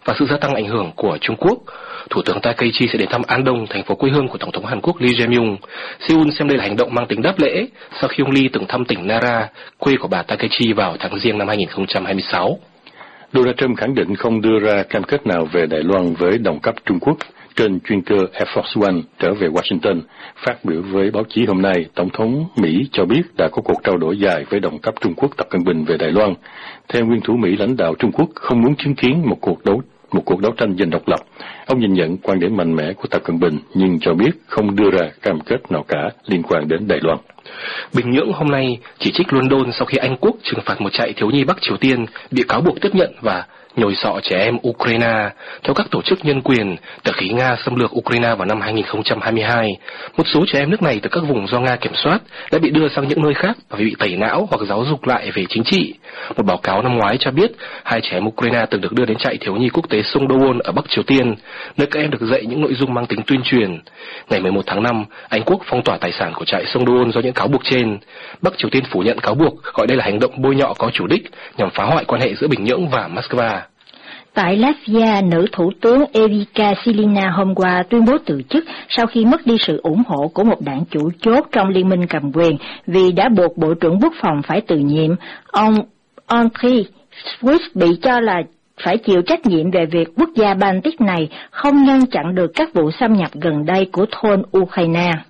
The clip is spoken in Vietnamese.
và sự gia tăng ảnh hưởng của Trung Quốc, Thủ tướng Takeichi sẽ đến thăm Andong, thành phố quê hương của Tổng thống Hàn Quốc Lee Jae-myung. Seoul xem đây là hành động mang tính đáp lễ sau khi ông Lee từng thăm tỉnh Nara, quê của bà Takeichi vào tháng Giêng năm 2026. Donald Trump khẳng định không đưa ra cam kết nào về Đài Loan với đồng cấp Trung Quốc. Trên chuyên cơ Air Force One trở về Washington, phát biểu với báo chí hôm nay, Tổng thống Mỹ cho biết đã có cuộc trao đổi dài với đồng cấp Trung Quốc Tập Cận Bình về Đài Loan. Theo nguyên thủ Mỹ, lãnh đạo Trung Quốc không muốn chứng kiến một cuộc đấu tranh giành độc lập. Ông nhìn nhận quan điểm mạnh mẽ của Tập Cận Bình, nhưng cho biết không đưa ra cam kết nào cả liên quan đến Đài Loan. Bình Nhưỡng hôm nay chỉ trích London sau khi Anh Quốc trừng phạt một trại thiếu nhi Bắc Triều Tiên bị cáo buộc tiếp nhận và nhồi sọ trẻ em Ukraine. Theo các tổ chức nhân quyền, từ khi Nga xâm lược Ukraine vào năm 2022, một số trẻ em nước này từ các vùng do Nga kiểm soát đã bị đưa sang những nơi khác và bị tẩy não hoặc giáo dục lại về chính trị. Một báo cáo năm ngoái cho biết 2 trẻ em Ukraine từng được đưa đến trại thiếu nhi quốc tế Songdo-won ở Bắc Triều Tiên, nơi các em được dạy những nội dung mang tính tuyên truyền. Ngày 11 tháng 5, Anh Quốc phong tỏa tài sản của trại Songdo-won do những cáo buộc trên. Bắc Triều Tiên phủ nhận cáo buộc, gọi đây là hành động bôi nhọ có chủ đích nhằm phá hoại quan hệ giữa Bình Nhưỡng và Moscow. Tại Latvia, nữ thủ tướng Evika Silina hôm qua tuyên bố từ chức sau khi mất đi sự ủng hộ của một đảng chủ chốt trong liên minh cầm quyền vì đã buộc Bộ trưởng Quốc phòng phải từ nhiệm. Ông Andriy Sybiha bị cho là phải chịu trách nhiệm về việc quốc gia Baltic này không ngăn chặn được các vụ xâm nhập gần đây của thôn Ukraine.